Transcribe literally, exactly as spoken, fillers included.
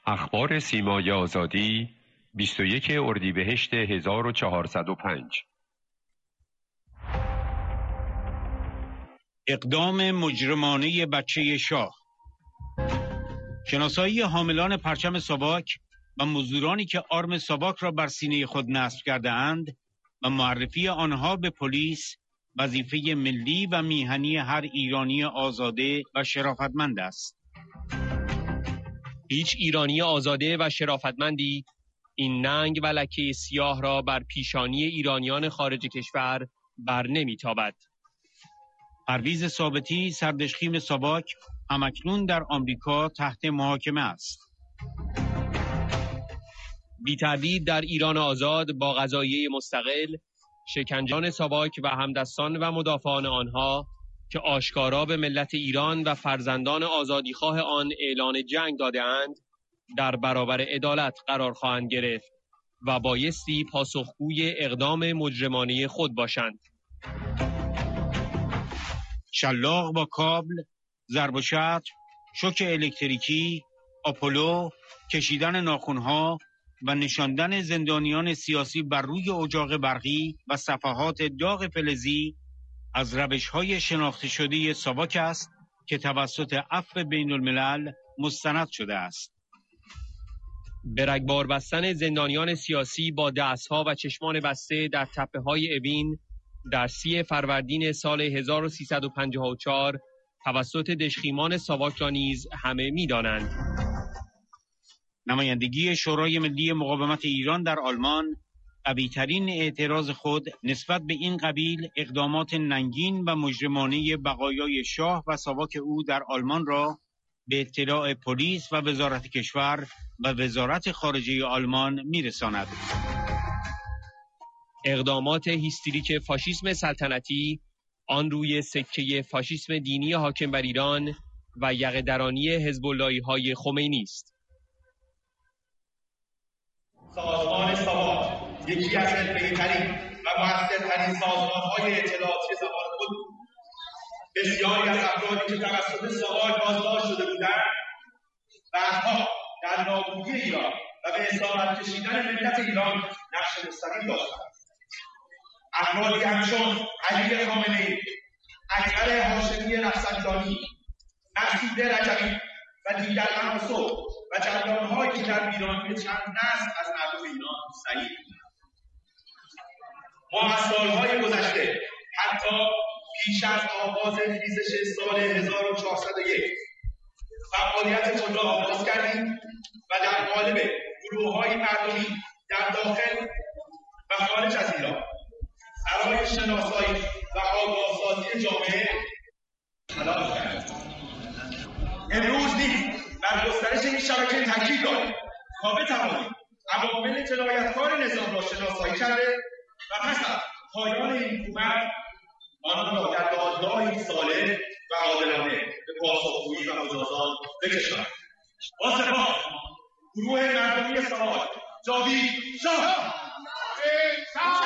اخبار سیمای آزادی بیست و یک اردیبهشت هزار و چهارصد و پنج. اقدام مجرمانه بچه شاه. شناسایی حاملان پرچم ساواک و مزدورانی که آرم ساواک را بر سینه خود نصب کرده اند و معرفی آنها به پلیس وظیفه ملی و میهنی هر ایرانی آزاده و شرافتمند است. هیچ ایرانی آزاده و شرافتمندی این ننگ و لکه سیاه را بر پیشانی ایرانیان خارج کشور بر نمیتابد. پرویز ثابتی، سردشخیم ساواک، همکنون در آمریکا تحت محاکمه است. بی تردید در ایران آزاد با قضاییه مستقل، شکنجان ساواک و همدستان و مدافعان آنها که آشکارا به ملت ایران و فرزندان آزادیخواه آن اعلان جنگ داده اند در برابر عدالت قرار خواهند گرفت و بایستی پاسخگوی اقدام مجرمانه خود باشند. شلاق با کابل، ضرب و شتم، شوک الکتریکی، آپولو، کشیدن ناخنها و نشاندن زندانیان سیاسی بر روی اجاق برقی و صفحات داغ فلزی از روش‌های شناخته شده ساواک است که توسط عفو بین الملل مستند شده است. به رگبار بستن زندانیان سیاسی با دستها و چشمان بسته در تپه‌های اوین در سی فروردین سال هزار و سیصد و پنجاه و چهار توسط دژخیمان ساواک را نیز همه می‌دانند. نمایندگی شورای ملی مقاومت ایران در آلمان قوی‌ترین اعتراض خود نسبت به این قبیل اقدامات ننگین و مجرمانه بقایای شاه و ساواک او در آلمان را به اطلاع پلیس و وزارت کشور و وزارت خارجه آلمان میرساند. اقدامات هیستریک فاشیسم سلطنتی آن روی سکه فاشیسم دینی حاکم بر ایران و یقه‌درانی حزب اللهی‌های خمینی است. سازمان ساواک یکی از حرفه‌ای‌ترین و مؤثرترین سازمان‌های اطلاعاتی زمان خود بود. بسیاری از افرادی که توسط ساواک بازداشت شده بودند بعدها در نابودی ایران و به اسارت کشیدن ملت ایران نقش مستقیم داشتند. افرادی همچون علی خامنه‌ای، اکبر هاشمی رفسنجانی، مسعود رجبی و دیگر عناصر و جریان‌هایی که در ویرانی چند نسل از مردم ایران سعی بودند. ما از سال‌های گذشته حتی پیش از آغاز خیزش سال هزار و چهارصد و یک فعالیت خود را آغاز کردیم و در قالب گروه‌های مردمی در داخل و خارج از ایران برای شناسایی و آگاهسازی جامعه تلاش کردیم. امروز نیز بر گسترش این شبکه تاکید داریم تا بتوانیم عوامل جنایتکار نظام را شناسایی کرده و پس از پایان این حکومت آنان را در دادگاهی صالح و عادلانه به پاسخگویی و مجازات بکشانیم. با سپاس گروه مردمی ساواک. جاوید شاه.